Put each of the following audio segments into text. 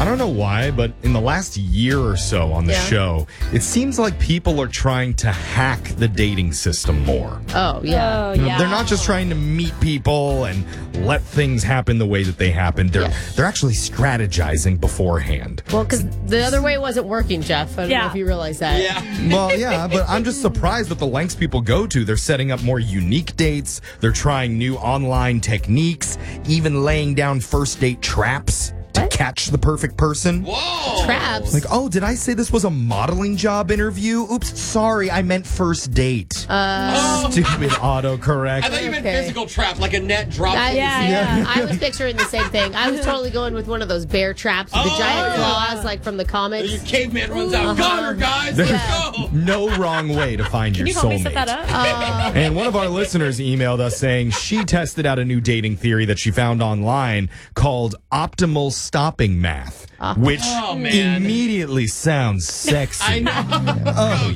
I don't know why, but in the last year or so on the show, it seems like people are trying to hack the dating system more. Oh, yeah. Oh, yeah. They're not just trying to meet people and let things happen the way that they happen. They're actually strategizing beforehand. Well, because the other way wasn't working, Jeff. I don't know if you realize that. Yeah. Well, yeah, but I'm just surprised at the lengths people go to. They're setting up more unique dates. They're trying new online techniques, even laying down first date traps to catch the perfect person. Whoa. Traps. Like, oh, did I say this was a modeling job interview? Oops, sorry, I meant first date. Stupid autocorrect. I thought you meant physical trap, like a net drop. I was picturing the same thing. I was totally going with one of those bear traps with the giant claws, like from the comics. Your caveman runs out. Got her, guys. Let's go. No wrong way to find your Can you help me soulmate. set that up? And one of our listeners emailed us saying she tested out a new dating theory that she found online called optimal stopping math, which immediately sounds sexy. I know. Oh,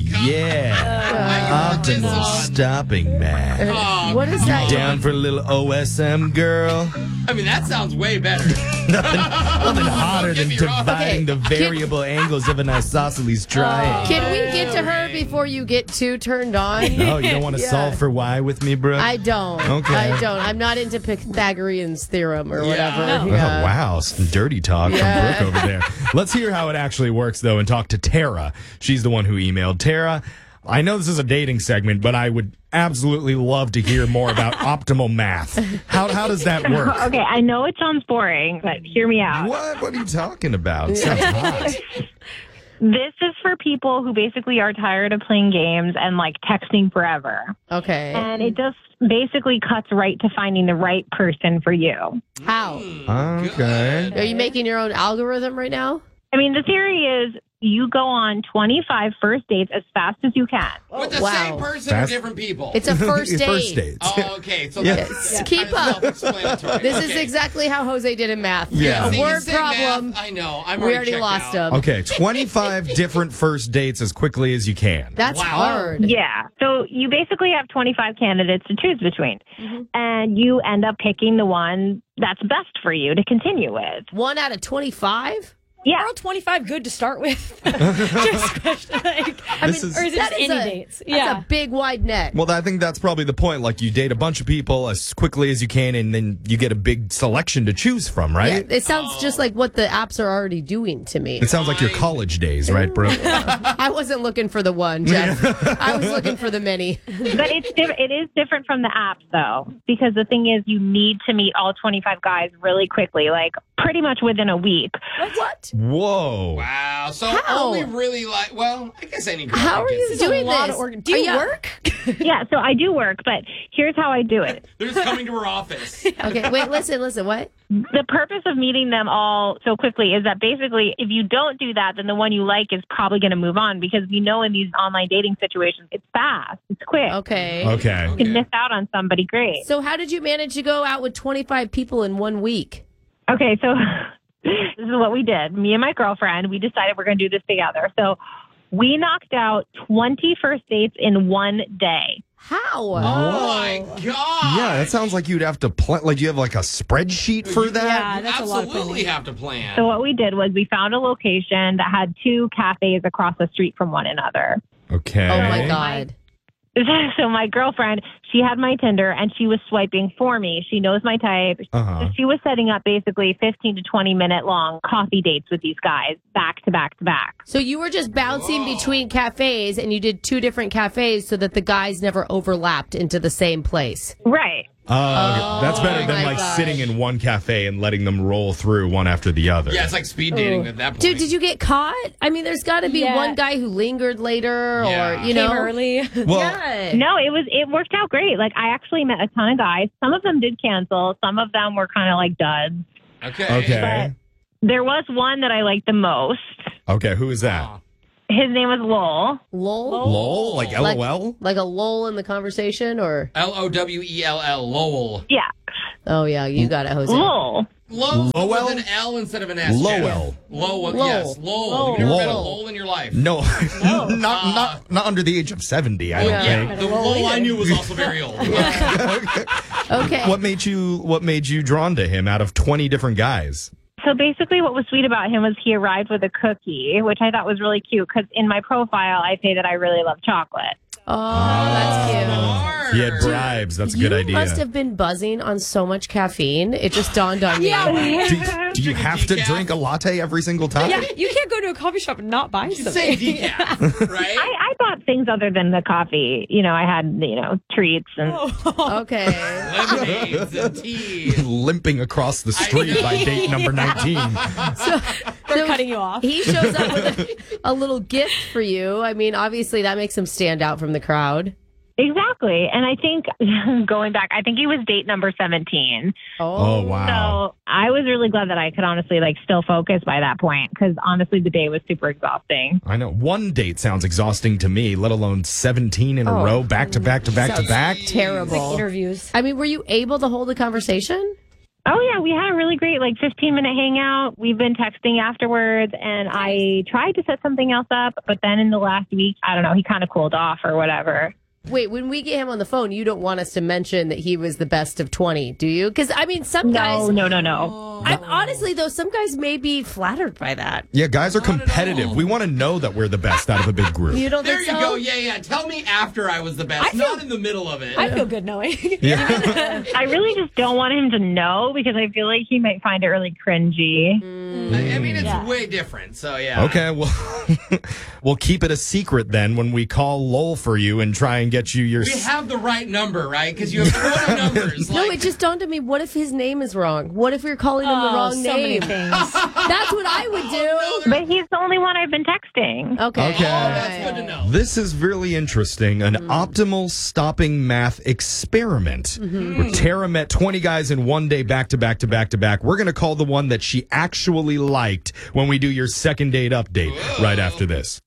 yeah. Optimal stopping math. What is that? Down for a little OSM, girl? I mean, that sounds way better. Nothing hotter than Get me wrong. dividing the variable angles of an isosceles triangle. Can we get to her before you get too turned on? No, you don't want to solve for Y with me, bro? I don't. Okay. I don't. I'm not into Pythagorean's theorem or whatever. Oh, wow. Some dirty talk from Brooke over there. Let's hear how it actually works, though, and talk to Tara. She's the one who emailed. Tara, I know this is a dating segment, but I would absolutely love to hear more about optimal math. How does that work? Okay, I know it sounds boring, but hear me out. What are you talking about? It sounds hot. This is for people who basically are tired of playing games and like texting forever. Okay. And it just basically cuts right to finding the right person for you. How? Okay. Are you making your own algorithm right now? I mean, the theory is you go on 25 first dates as fast as you can. With the same person or different people? It's a first date. First dates. Oh, okay. So Keep up. self-explanatory. This is exactly how Jose did in math. Yeah. A See, word you say problem. math, I know. We already lost him. Okay, 25 different first dates as quickly as you can. That's hard. Yeah. So you basically have 25 candidates to choose between. And you end up picking the one that's best for you to continue with. 1 out of 25? Yeah. Are all 25 good to start with? Just question, like, or is it just any dates? That's a big wide net. Well, I think that's probably the point. Like, you date a bunch of people as quickly as you can, and then you get a big selection to choose from, right? Yeah, it sounds just like what the apps are already doing to me. It sounds like your college days, right, bro? I wasn't looking for the one, Jeff. I was looking for the many. But it is different from the apps, though, because the thing is you need to meet all 25 guys really quickly, like pretty much within a week. What? Whoa. Wow. So How? only really like, well, I guess any girl. How are gets you it. doing this? Do you work? Yeah, so I do work, but here's how I do it. They're just coming to her office. Okay, wait, listen, what? The purpose of meeting them all so quickly is that basically if you don't do that, then the one you like is probably going to move on because you know in these online dating situations, it's fast, it's quick. Okay. Okay. You can miss out on somebody great. So how did you manage to go out with 25 people in 1 week? Okay, so this is what we did. Me and my girlfriend, we decided we're going to do this together. So we knocked out 20 first dates in 1 day. How? Oh, my God. Yeah, that sounds like you'd have to plan. Like, you have like a spreadsheet for that? Yeah, that's a lot of Absolutely planning. have to plan. So what we did was we found a location that had 2 cafes across the street from one another. Okay. Oh, my God. So my girlfriend, she had my Tinder and she was swiping for me. She knows my type. Uh-huh. So she was setting up basically 15 to 20 minute long coffee dates with these guys back to back to back. So you were just bouncing between cafes and you did 2 different cafes so that the guys never overlapped into the same place. Right. Oh, that's better my than like gosh. sitting in one cafe and letting them roll through one after the other. Yeah, it's like speed dating at that point. Dude, did you get caught? I mean, there's got to be one guy who lingered later Yeah. or, you know. Came early. Well, Yeah. No, it worked out great. Like I actually met a ton of guys. Some of them did cancel. Some of them were kind of like duds. Okay. There was one that I liked the most. Okay, who is that? His name was Lowell. Lol? Lol? Like LOL? Like a lull in the conversation or? Lowell. Lowell. Yeah. Oh, yeah, you got it, Jose. Lowell. Lowell Lowell? with an L instead of an S. Lowell. Lowell. Lowell. Yes. Lowell. You've never met a Lowell. Lowell in your life. No, not under the age of 70, I don't Yeah, think. the Lowell I knew was also very old. Okay. What made you drawn to him out of 20 different guys? So basically what was sweet about him was he arrived with a cookie, which I thought was really cute because in my profile, I say that I really love chocolate. Oh, that's cute. He had bribes. That's a good idea. You must have been buzzing on so much caffeine. It just dawned on me. Do you have to drink a latte every single time? Yeah, you can't go to a coffee shop and not buy something. Say decaf, right? I bought things other than the coffee. You know, I had, treats and... Okay. Lemonades and tea. Limping across the street by date number 19. We're cutting you off. He shows up with a little gift for you. I mean, obviously that makes him stand out from the crowd. Exactly. And I think, going back, I think he was date number 17. Oh, wow. So I was really glad that I could honestly, still focus by that point, because honestly, the day was super exhausting. I know. One date sounds exhausting to me, let alone 17 in a row, back to back to back to back. Terrible. Like interviews. I mean, were you able to hold a conversation? Oh, yeah. We had a really great, 15-minute hangout. We've been texting afterwards, and I tried to set something else up, but then in the last week, I don't know, he kind of cooled off or whatever. Wait, when we get him on the phone, you don't want us to mention that he was the best of 20, do you? Because, I mean, some guys... No. I'm honestly, though, some guys may be flattered by that. Yeah, guys are competitive. We want to know that we're the best out of a big group. You don't There think you so? go. Yeah. Tell me after I was the best, not in the middle of it. I feel good knowing. I really just don't want him to know because I feel like he might find it really cringy. I mean, it's way different, so yeah. Okay, well, we'll keep it a secret then when we call Lowell for you and try and get you your... We have the right number, right? Because you have quota numbers. No, it just dawned on me, what if his name is wrong? What if we're calling him the wrong so name? many things. That's what I would do. But he's the only one I've been texting. Okay. That's good to know. This is really interesting. An optimal stopping math experiment. Where Tara met 20 guys in one day back to back to back to back. We're going to call the one that she actually liked when we do your second date update right after this.